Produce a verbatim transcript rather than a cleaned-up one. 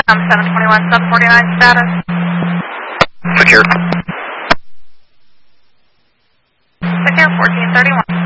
Um, seven twenty-one, seven forty-nine status. Secure. Secure, fourteen thirty-one.